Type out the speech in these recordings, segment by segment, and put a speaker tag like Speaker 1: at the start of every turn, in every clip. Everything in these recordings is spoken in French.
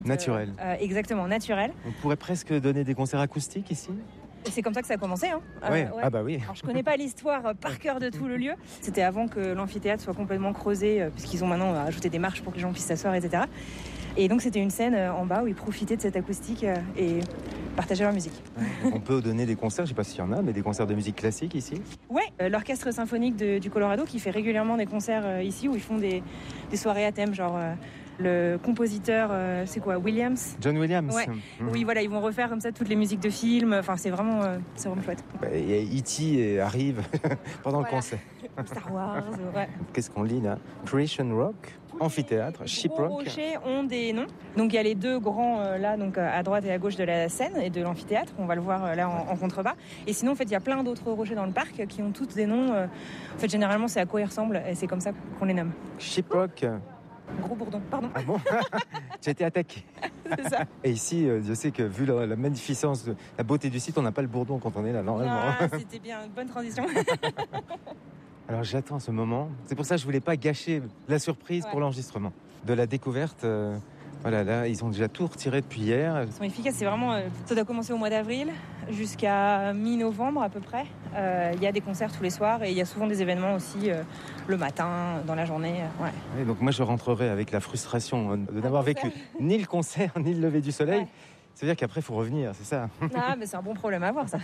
Speaker 1: Naturel.
Speaker 2: Exactement, naturel.
Speaker 1: On pourrait presque donner des concerts acoustiques ici ?
Speaker 2: Et c'est comme ça que ça a commencé. Hein.
Speaker 1: Ouais. Ah bah oui.
Speaker 2: Alors, je connais pas l'histoire par cœur de tout le lieu. C'était avant que l'amphithéâtre soit complètement creusé, puisqu'ils ont maintenant ajouté des marches pour que les gens puissent s'asseoir, etc. Et donc c'était une scène en bas où ils profitaient de cette acoustique et partageaient leur musique.
Speaker 1: On peut donner des concerts, je sais pas s'il y en a, mais des concerts de musique classique ici ?
Speaker 2: Ouais, l'orchestre symphonique du Colorado qui fait régulièrement des concerts ici où ils font des soirées à thème, genre le compositeur, c'est quoi, Williams ?
Speaker 1: John Williams.
Speaker 2: Ouais. Oui, voilà, ils vont refaire comme ça toutes les musiques de films. Enfin, c'est vraiment chouette.
Speaker 1: Et E.T. arrive pendant le concert.
Speaker 2: Star Wars, ouais.
Speaker 1: Qu'est-ce qu'on lit là ? Creation Rock, amphithéâtre, Shiprock.
Speaker 2: Les rochers ont des noms. Donc il y a les deux grands là, donc à droite et à gauche de la scène et de l'amphithéâtre. On va le voir là en contrebas. Et sinon, en fait, il y a plein d'autres rochers dans le parc qui ont tous des noms. En fait, généralement, c'est à quoi ils ressemblent et c'est comme ça qu'on les nomme.
Speaker 1: Shiprock.
Speaker 2: Gros bourdon, pardon.
Speaker 1: Ah bon ? Tu as été attaqué.
Speaker 2: C'est ça.
Speaker 1: Et ici, je sais que vu la magnificence, la beauté du site, on n'a pas le bourdon quand on est là, normalement.
Speaker 2: Ah, c'était bien, une bonne transition.
Speaker 1: Alors j'attends ce moment. C'est pour ça que je voulais pas gâcher la surprise pour l'enregistrement. De la découverte, voilà, là, ils ont déjà tout retiré depuis hier.
Speaker 2: Ils sont efficaces, c'est vraiment... ça doit commencer au mois d'avril jusqu'à mi-novembre à peu près. Il y a des concerts tous les soirs et il y a souvent des événements aussi le matin, dans la journée. Ouais.
Speaker 1: Oui, donc moi je rentrerai avec la frustration de n'avoir vécu ni le concert, ni le lever du soleil. Ouais. Ça veut dire qu'après il faut revenir, c'est ça ?
Speaker 2: Ah, mais c'est un bon problème à avoir ça.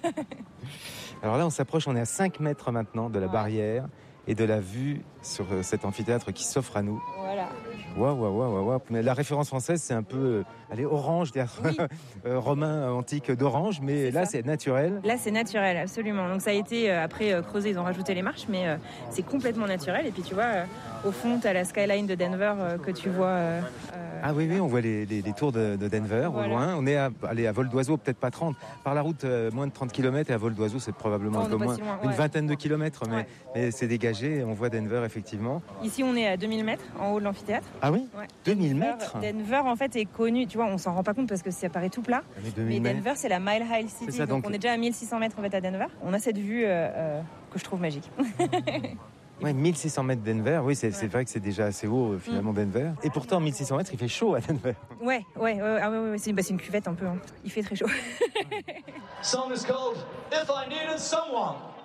Speaker 1: Alors là on s'approche, on est à 5 mètres maintenant de la barrière et de la vue sur cet amphithéâtre qui s'offre à nous.
Speaker 2: Voilà.
Speaker 1: Waouh. Mais la référence française, c'est un peu orange, oui. Romain antique d'orange, mais là, c'est naturel.
Speaker 2: Là, c'est naturel, absolument. Donc ça a été, après, creusé, ils ont rajouté les marches, mais c'est complètement naturel. Et puis tu vois, au fond, tu as la skyline de Denver que tu vois...
Speaker 1: Ah oui, on voit les tours de Denver au loin. On est à vol d'oiseau, peut-être pas 30. Par la route, moins de 30 km, et à vol d'oiseau, c'est probablement un peu moins. Une vingtaine de kilomètres, mais c'est dégagé, on voit Denver, effectivement.
Speaker 2: Ici, on est à 2000 mètres, en haut de l'amphithéâtre.
Speaker 1: Ah oui, 2000 mètres.
Speaker 2: Denver, en fait, est connu, tu vois, on s'en rend pas compte parce que ça paraît tout plat. Mais Denver, c'est la Mile High City, ça, donc on est déjà à 1600 mètres en fait, à Denver. On a cette vue que je trouve magique.
Speaker 1: Ouais, 1600 mètres Denver, oui, c'est vrai que c'est déjà assez haut finalement Denver. Et pourtant, 1600 mètres, il fait chaud à Denver. Ouais,
Speaker 2: c'est une cuvette un peu. Hein. Il fait très chaut.
Speaker 3: Song is called If I Needed Someone.